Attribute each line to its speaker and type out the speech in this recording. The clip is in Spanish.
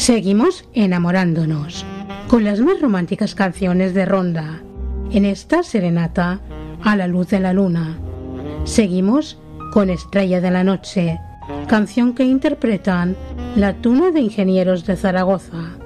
Speaker 1: Seguimos enamorándonos con las más románticas canciones de Ronda en esta serenata a la luz de la luna. Seguimos con Estrella de la Noche, canción que interpretan la Tuna de Ingenieros de Zaragoza.